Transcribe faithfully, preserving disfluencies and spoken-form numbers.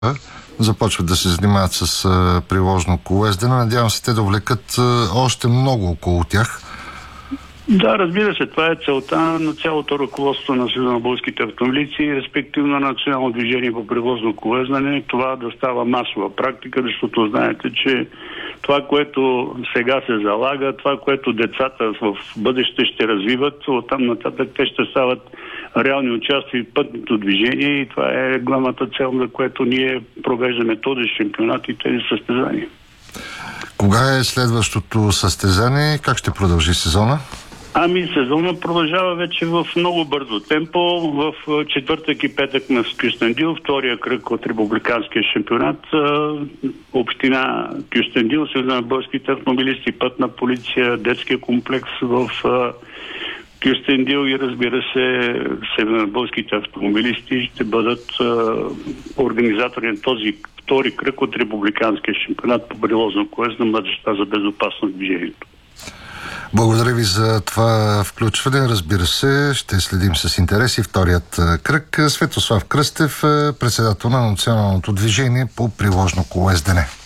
започват да се занимават с а, приложно колоездене. Надявам се те да увлекат а, още много около тях. Да, разбира се, това е целта на цялото ръководство на Съюза на българските автомобилисти, респективно на национално движение по превозно колоездене, това да става масова практика, защото знаете, че това, което сега се залага, това, което децата в бъдеще ще развиват, оттам нататък те ще стават реални участия в пътното движение и това е главната цел, на което ние провеждаме този шампионат и тези състезания. Кога е следващото състезание? Как ще продължи сезона? Ами сезона продължава вече в много бързо темпо. В четвъртък и петък на Кюстендил, втория кръг от републиканския шампионат. Община Кюстендил, Съюза на българските автомобилисти, пътна полиция, детския комплекс в Кюстендил и разбира се, Съюза на българските автомобилисти ще бъдат организатори на този втори кръг от републиканския шампионат по превозно колоездене на младежта за безопасно движението. Благодаря ви за това включване. Разбира се, ще следим с интерес и вторият кръг. Светослав Кръстев, председател на Националното движение по приложно колоездене.